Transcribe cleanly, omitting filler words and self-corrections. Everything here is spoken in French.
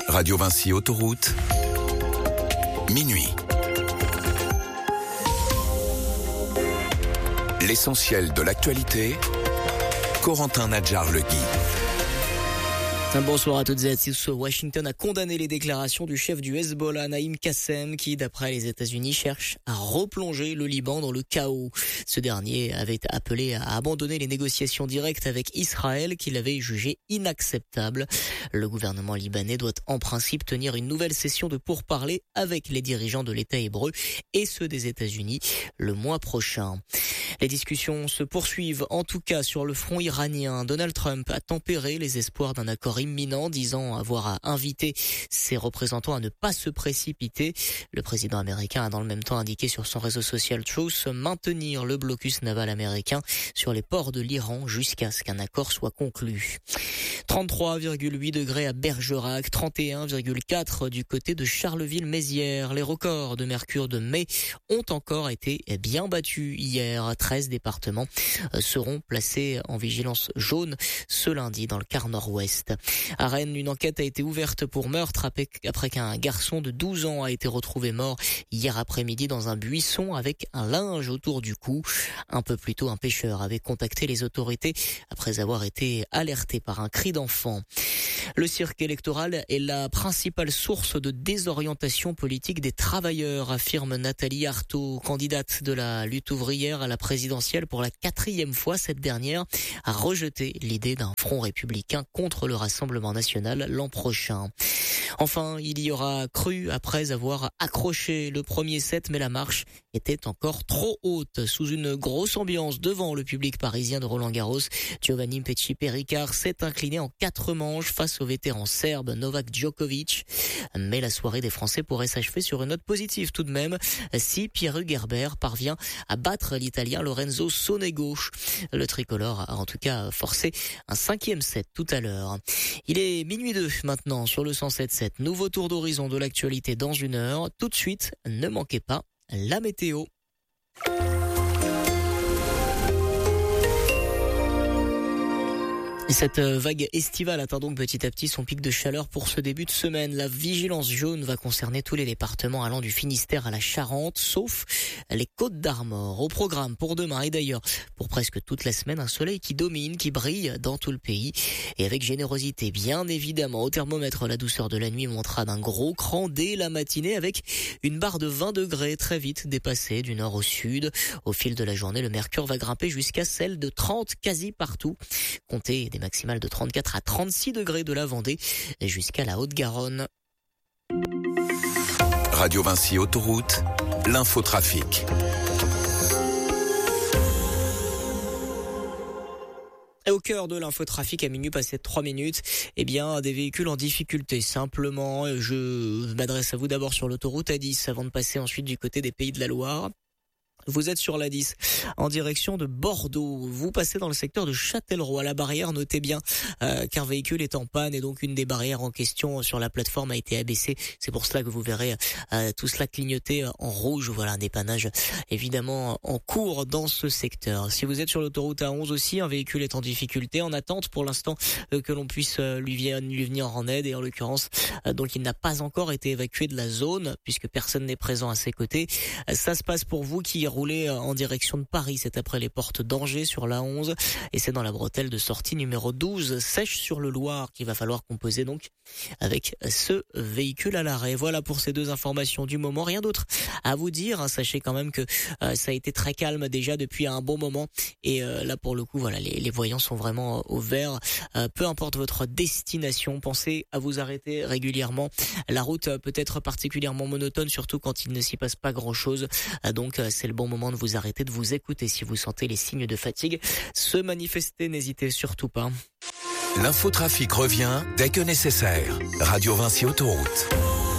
Radio Vinci Autoroute, minuit. L'essentiel de l'actualité, Corentin Nadjar-Legui. Bonsoir à toutes et à tous. Washington a condamné les déclarations du chef du Hezbollah, Naïm Qassem, qui, d'après les États-Unis, cherche à replonger le Liban dans le chaos. Ce dernier avait appelé à abandonner les négociations directes avec Israël, qu'il avait jugé inacceptables. Le gouvernement libanais doit en principe tenir une nouvelle session de pourparlers avec les dirigeants de l'État hébreu et ceux des États-Unis le mois prochain. Les discussions se poursuivent, en tout cas sur le front iranien. Donald Trump a tempéré les espoirs d'un accord imminent, disant avoir invité ses représentants à ne pas se précipiter. Le président américain a dans le même temps indiqué sur son réseau social Truth maintenir le blocus naval américain sur les ports de l'Iran jusqu'à ce qu'un accord soit conclu. 33,8 degrés à Bergerac, 31,4 du côté de Charleville-Mézières. Les records de mercure de mai ont encore été bien battus hier. 13 départements seront placés en vigilance jaune ce lundi dans le quart nord-ouest. À Rennes, une enquête a été ouverte pour meurtre après qu'un garçon de 12 ans a été retrouvé mort hier après-midi dans un buisson avec un linge autour du cou. Un peu plus tôt, un pêcheur avait contacté les autorités après avoir été alerté par un cri d'enfant. Le cirque électoral est la principale source de désorientation politique des travailleurs, affirme Nathalie Arthaud, candidate de la lutte ouvrière à la présidentielle pour la 4e fois. Cette dernière a rejeté l'idée d'un front républicain contre le Rassemblement national l'an prochain. Enfin, il y aura cru après avoir accroché le premier set, mais la marche était encore trop haute. Sous une grosse ambiance devant le public parisien de Roland-Garros, Giovanni Pesci-Péricard s'est incliné en 4 manches face au vétéran serbe Novak Djokovic. Mais la soirée des Français pourrait s'achever sur une note positive tout de même, si Pierre Gerber parvient à battre l'Italien Lorenzo Sonego. Le tricolore a en tout cas forcé un 5e set tout à l'heure. Il est minuit 2 maintenant sur le 107.7. Nouveau tour d'horizon de l'actualité dans une heure. Tout de suite, ne manquez pas la météo. Cette vague estivale atteint donc petit à petit son pic de chaleur pour ce début de semaine. La vigilance jaune va concerner tous les départements allant du Finistère à la Charente, sauf les Côtes-d'Armor. Au programme pour demain et d'ailleurs pour presque toute la semaine, un soleil qui domine, qui brille dans tout le pays et avec générosité bien évidemment. Au thermomètre, la douceur de la nuit montera d'un gros cran dès la matinée avec une barre de 20 degrés très vite dépassée du nord au sud. Au fil de la journée, le mercure va grimper jusqu'à celle de 30 quasi partout. Comptez des maximales de 34 à 36 degrés de la Vendée et jusqu'à la Haute-Garonne. Radio Vinci Autoroute, l'infotrafic. Et au cœur de l'infotrafic, à minuit passé de 3 minutes, des véhicules en difficulté. Simplement, je m'adresse à vous d'abord sur l'autoroute A10 avant de passer ensuite du côté des Pays de la Loire. Vous êtes sur l'A10 en direction de Bordeaux. Vous passez dans le secteur de Châtellerault. À la barrière, notez bien qu'un véhicule est en panne et donc une des barrières en question sur la plateforme a été abaissée. C'est pour cela que vous verrez tout cela clignoter en rouge. Voilà, un dépannage évidemment en cours dans ce secteur. Si vous êtes sur l'autoroute A11 aussi, un véhicule est en difficulté, en attente pour l'instant que l'on puisse lui venir en aide et en l'occurrence donc il n'a pas encore été évacué de la zone puisque personne n'est présent à ses côtés. Ça se passe pour vous qui roulez en direction de Paris, c'est après les portes d'Angers sur l'A11 et c'est dans la bretelle de sortie numéro 12 Sèche sur le Loir qu'il va falloir composer donc avec ce véhicule à l'arrêt. Voilà pour ces deux informations du moment, rien d'autre à vous dire. Sachez quand même que ça a été très calme déjà depuis un bon moment et là pour le coup voilà les voyants sont vraiment au vert. Peu importe votre destination, pensez à vous arrêter régulièrement. La route peut être particulièrement monotone surtout quand il ne s'y passe pas grand chose, donc c'est le bon moment de vous arrêter, de vous écouter si vous sentez les signes de fatigue se manifester, n'hésitez surtout pas. L'infotrafic revient dès que nécessaire. Radio Vinci Autoroute.